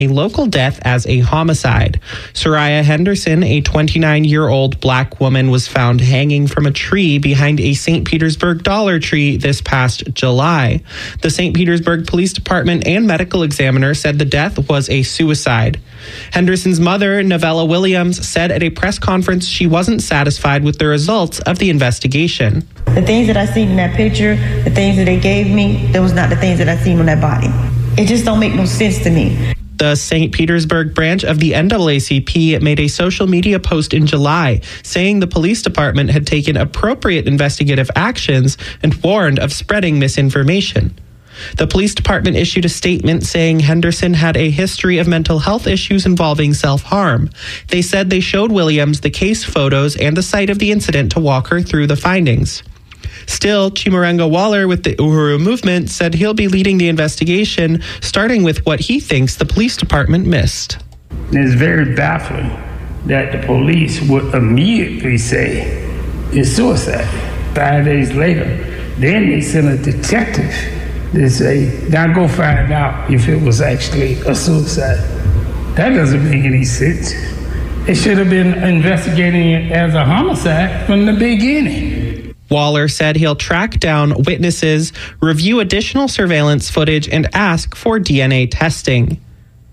a local death as a homicide. Soraya Henderson, a 29-year-old black woman, was found hanging from a tree behind a St. Petersburg Dollar Tree this past July. The St. Petersburg Police Department and medical examiner said the death was a suicide. Henderson's mother, Novella Williams, said at a press conference she wasn't satisfied with the results of the investigation. The things that I seen in that picture, the things that they gave me, that was not the things that I seen on that body. It just don't make no sense to me. The St. Petersburg branch of the NAACP made a social media post in July saying the police department had taken appropriate investigative actions and warned of spreading misinformation. The police department issued a statement saying Henderson had a history of mental health issues involving self-harm. They said they showed Williams the case photos and the site of the incident to walk her through the findings. Still, Chimurenga Waller with the Uhuru Movement said he'll be leading the investigation, starting with what he thinks the police department missed. It's very baffling that the police would immediately say it's suicide. 5 days later, then they send a detective to say, now go find out if it was actually a suicide. That doesn't make any sense. They should have been investigating it as a homicide from the beginning. Waller said he'll track down witnesses, review additional surveillance footage, and ask for DNA testing.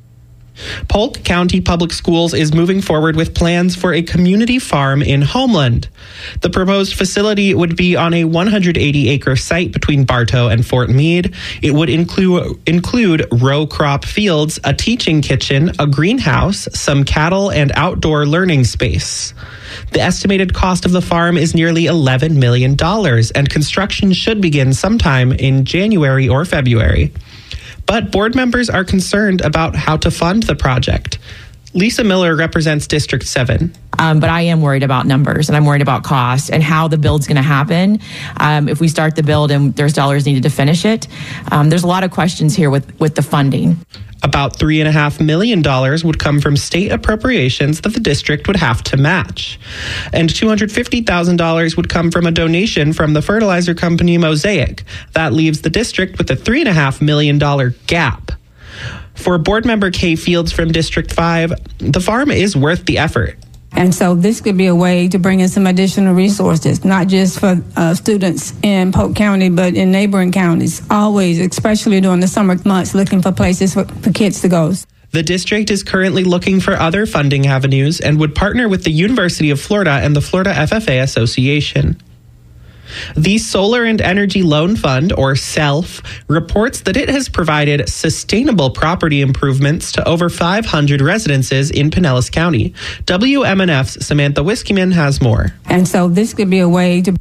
Polk County Public Schools is moving forward with plans for a community farm in Homeland. The proposed facility would be on a 180-acre site between Bartow and Fort Meade. It would include row crop fields, a teaching kitchen, a greenhouse, some cattle, and outdoor learning space. The estimated cost of the farm is nearly $11 million, and construction should begin sometime in January or February. But board members are concerned about how to fund the project. Lisa Miller represents District 7. But I am worried about numbers, and I'm worried about cost and how the build's going to happen. If we start the build and there's dollars needed to finish it, there's a lot of questions here with the funding. About $3.5 million would come from state appropriations that the district would have to match. And $250,000 would come from a donation from the fertilizer company Mosaic. That leaves the district with a $3.5 million gap. For board member Kay Fields from District 5, the farm is worth the effort. And so this could be a way to bring in some additional resources, not just for students in Polk County, but in neighboring counties, always, especially during the summer months, looking for places for kids to go. The district is currently looking for other funding avenues and would partner with the University of Florida and the Florida FFA Association. The Solar and Energy Loan Fund, or SELF, reports that it has provided sustainable property improvements to over 500 residences in Pinellas County. WMNF's Samantha Whiskeyman has more. And so this could be a way to...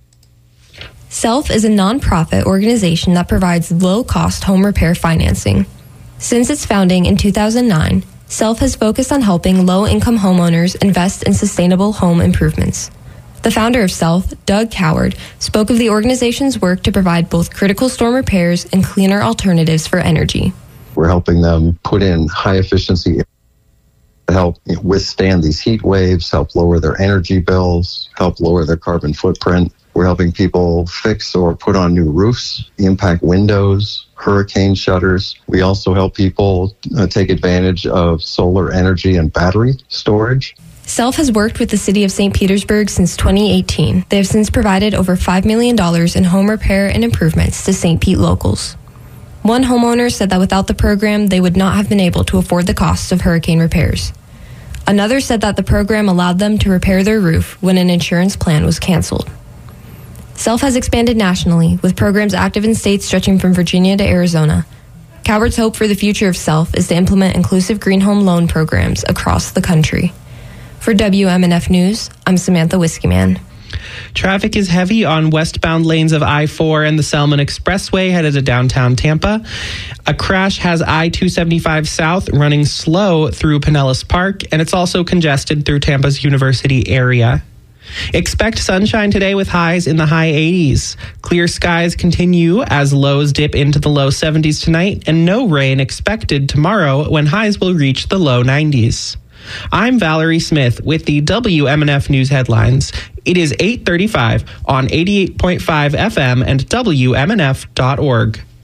SELF is a nonprofit organization that provides low-cost home repair financing. Since its founding in 2009, SELF has focused on helping low-income homeowners invest in sustainable home improvements. The founder of SELF, Doug Coward, spoke of the organization's work to provide both critical storm repairs and cleaner alternatives for energy. We're helping them put in high efficiency to help withstand these heat waves, help lower their energy bills, help lower their carbon footprint. We're helping people fix or put on new roofs, impact windows, hurricane shutters. We also help people take advantage of solar energy and battery storage. SELF has worked with the city of St. Petersburg since 2018. They have since provided over $5 million in home repair and improvements to St. Pete locals. One homeowner said that without the program, they would not have been able to afford the costs of hurricane repairs. Another said that the program allowed them to repair their roof when an insurance plan was canceled. SELF has expanded nationally, with programs active in states stretching from Virginia to Arizona. Coward's hope for the future of SELF is to implement inclusive green home loan programs across the country. For WMNF News, I'm Samantha Whiskeyman. Traffic is heavy on westbound lanes of I-4 and the Selman Expressway headed to downtown Tampa. A crash has I-275 South running slow through Pinellas Park, and it's also congested through Tampa's University area. Expect sunshine today with highs in the high 80s. Clear skies continue as lows dip into the low 70s tonight, and no rain expected tomorrow when highs will reach the low 90s. I'm Valerie Smith with the WMNF News headlines. It is 8:35 on 88.5 FM and WMNF.org.